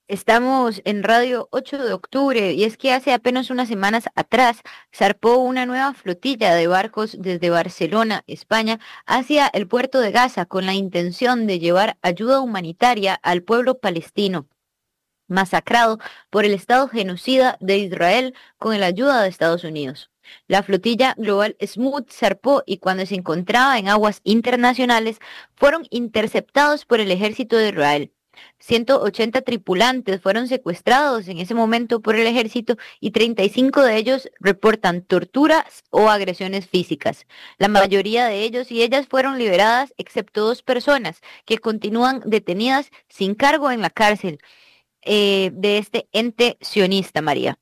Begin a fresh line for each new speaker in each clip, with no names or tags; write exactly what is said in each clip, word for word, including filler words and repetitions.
Estamos en Radio ocho de octubre y es que hace apenas unas semanas atrás zarpó una nueva flotilla de barcos desde Barcelona, España, hacia el puerto de Gaza con la intención de llevar ayuda humanitaria al pueblo palestino, masacrado por el Estado genocida de Israel con la ayuda de Estados Unidos. La flotilla Global Smooth zarpó y cuando se encontraba en aguas internacionales fueron interceptados por el ejército de Israel. ciento ochenta tripulantes fueron secuestrados en ese momento por el ejército y treinta y cinco de ellos reportan torturas o agresiones físicas. La mayoría de ellos y ellas fueron liberadas, excepto dos personas que continúan detenidas sin cargo en la cárcel eh, de este ente sionista, María.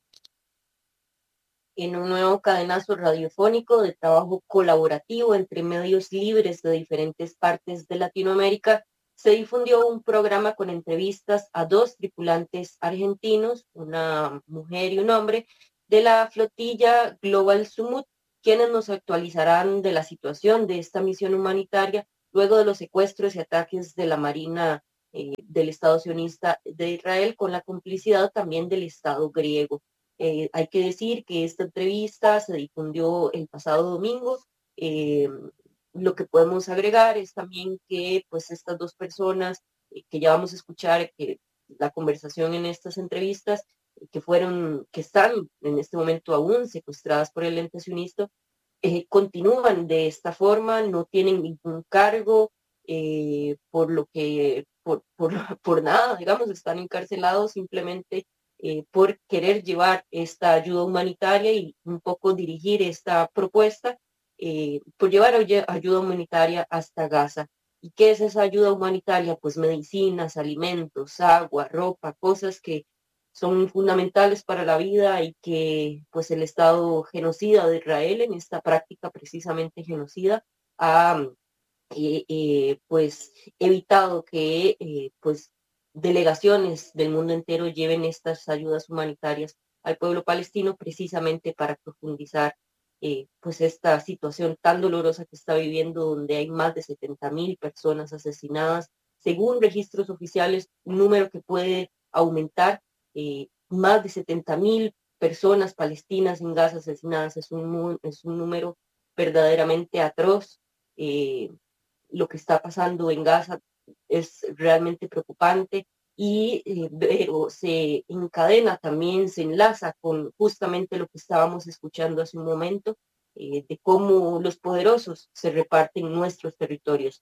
En un nuevo cadenazo radiofónico de trabajo colaborativo entre medios libres de diferentes partes de Latinoamérica, se difundió un programa con entrevistas a dos tripulantes argentinos, una mujer y un hombre, de la flotilla Global Sumut, quienes nos actualizarán de la situación de esta misión humanitaria luego de los secuestros y ataques de la Marina eh, del Estado sionista de Israel con la complicidad también del Estado griego. Eh, hay que decir que esta entrevista se difundió el pasado domingo. Eh, lo que podemos agregar es también que pues estas dos personas eh, que ya vamos a escuchar, que la conversación en estas entrevistas, eh, que fueron, que están en este momento aún secuestradas por el ente sionista, eh, continúan de esta forma, no tienen ningún cargo, eh, por lo que, por, por, por nada, digamos, están encarcelados simplemente eh, por querer llevar esta ayuda humanitaria y un poco dirigir esta propuesta, eh, por llevar ayuda humanitaria hasta Gaza. ¿Y qué es esa ayuda humanitaria? Pues medicinas, alimentos, agua, ropa, cosas que son fundamentales para la vida y que pues el Estado genocida de Israel en esta práctica precisamente genocida ha eh, eh, pues evitado que eh, pues delegaciones del mundo entero lleven estas ayudas humanitarias al pueblo palestino precisamente para profundizar eh, pues esta situación tan dolorosa que está viviendo, donde hay más de setenta mil personas asesinadas, según registros oficiales, un número que puede aumentar. eh, más de setenta mil personas palestinas en Gaza asesinadas es un, es un número verdaderamente atroz. Eh, lo que está pasando en Gaza es realmente preocupante y eh, pero se encadena también, se enlaza con justamente lo que estábamos escuchando hace un momento, eh, de cómo los poderosos se reparten nuestros territorios.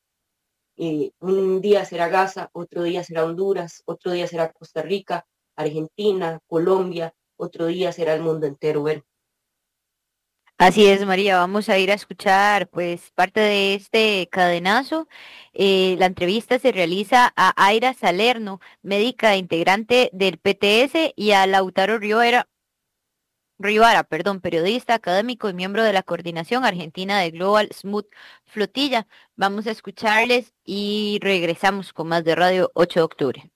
Eh, un día será Gaza, otro día será Honduras, otro día será Costa Rica, Argentina, Colombia, otro día será el mundo entero. Bueno,
Así es, María, vamos a ir a escuchar pues parte de este cadenazo. Eh, la entrevista se realiza a Aira Salerno, médica integrante del P T S, y a Lautaro Rivera, Rivara, perdón, periodista, académico y miembro de la coordinación argentina de Global Smooth Flotilla. Vamos a escucharles y regresamos con más de Radio ocho de octubre.